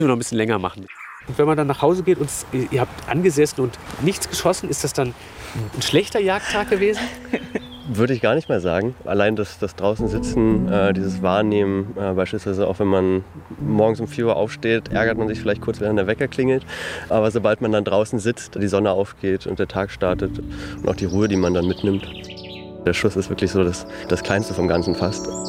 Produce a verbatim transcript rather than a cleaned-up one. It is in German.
Nur noch ein bisschen länger machen. Und wenn man dann nach Hause geht und es, ihr habt angesessen und nichts geschossen, ist das dann ein schlechter Jagdtag gewesen? Würde ich gar nicht mehr sagen. Allein das, das draußen sitzen, äh, dieses Wahrnehmen, äh, beispielsweise auch wenn man morgens um vier Uhr aufsteht, ärgert man sich vielleicht kurz, wenn der Wecker klingelt. Aber sobald man dann draußen sitzt, die Sonne aufgeht und der Tag startet und auch die Ruhe, die man dann mitnimmt. Der Schuss ist wirklich so das, das Kleinste vom Ganzen fast.